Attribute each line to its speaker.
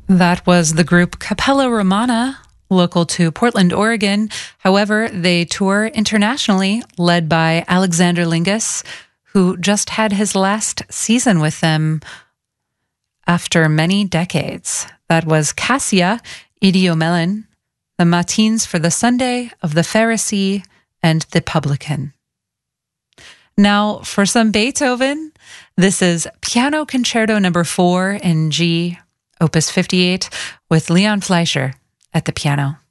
Speaker 1: That was the group Capella Romana, local to Portland, Oregon. However, they tour internationally, led by Alexander Lingus, who just had his last season with them after many decades. That was Cassia, Idiomelon, the Matins for the Sunday of the Pharisee, and the Publican. Now, for some Beethoven, this is Piano Concerto No. 4 in G, Opus 58, with Leon Fleischer at the piano.